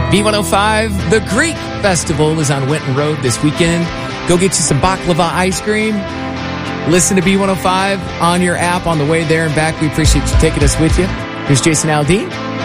B105, the Greek Festival is on Winton Road this weekend. Go get you some baklava ice cream. Listen to B105 on your app on the way there and back. We appreciate you taking us with you. Here's Jason Aldean.